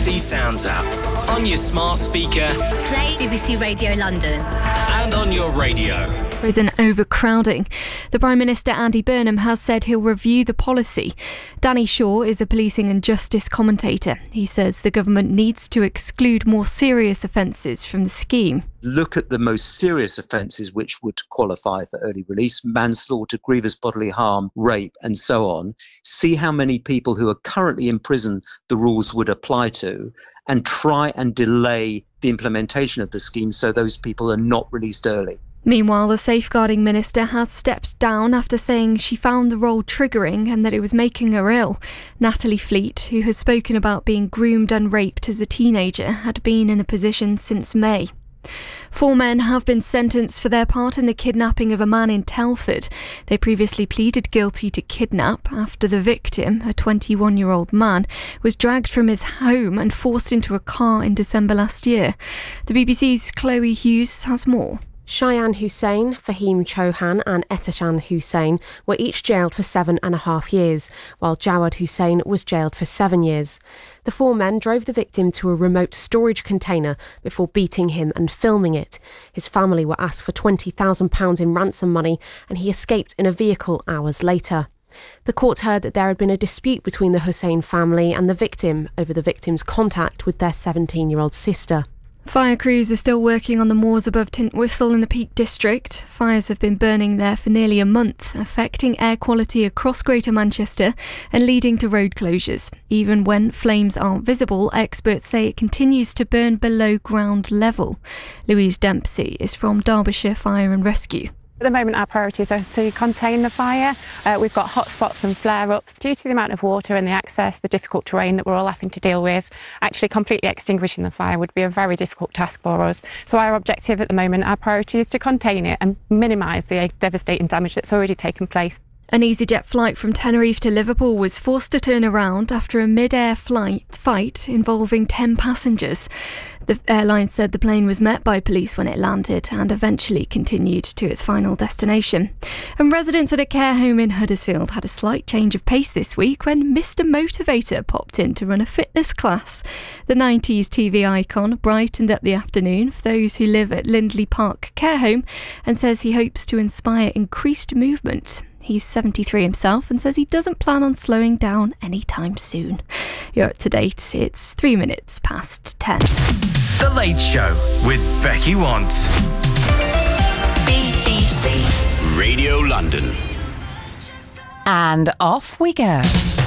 BBC Sounds app. On your smart speaker. Play BBC Radio London. And on your radio. Prison overcrowding. The Prime Minister Andy Burnham has said he'll review the policy. Danny Shaw is a policing and justice commentator. He says the government needs to exclude more serious offences from the scheme. Look at the most serious offences which would qualify for early release: manslaughter, grievous bodily harm, rape, and so on. See how many people who are currently in prison the rules would apply to, and try and delay the implementation of the scheme so those people are not released early. Meanwhile, the safeguarding minister has stepped down after saying she found the role triggering and that it was making her ill. Natalie Fleet, who has spoken about being groomed and raped as a teenager, had been in the position since May. 4 men have been sentenced for their part in the kidnapping of a man in Telford. They previously pleaded guilty to kidnap after the victim, a 21-year-old man, was dragged from his home and forced into a car in December last year. The BBC's Chloe Hughes has more. Shayan Hussain, Fahim Chauhan and Etashan Hussain were each jailed for 7.5 years, while Jawad Hussain was jailed for 7 years. The 4 men drove the victim to a remote storage container before beating him and filming it. His family were asked for £20,000 in ransom money, and he escaped in a vehicle hours later. The court heard that there had been a dispute between the Hussain family and the victim over the victim's contact with their 17-year-old sister. Fire crews are still working on the moors above Tintwistle in the Peak District. Fires have been burning there for nearly a month, affecting air quality across Greater Manchester and leading to road closures. Even when flames aren't visible, experts say it continues to burn below ground level. Louise Dempsey is from Derbyshire Fire and Rescue. At the moment, our priorities are to contain the fire. We've got hotspots and flare-ups. Due to the amount of water and the access, the difficult terrain that we're all having to deal with, actually completely extinguishing the fire would be a very difficult task for us. So our objective at the moment, our priority is to contain it and minimise the devastating damage that's already taken place. An EasyJet flight from Tenerife to Liverpool was forced to turn around after a mid-air fight involving 10 passengers. The airline said the plane was met by police when it landed and eventually continued to its final destination. And residents at a care home in Huddersfield had a slight change of pace this week when Mr Motivator popped in to run a fitness class. The 90s TV icon brightened up the afternoon for those who live at Lindley Park Care Home and says he hopes to inspire increased movement. He's 73 himself and says he doesn't plan on slowing down anytime soon. You're up to date. It's 3 minutes past 10. The Late Show with Becky Want. BBC Radio London. And off we go.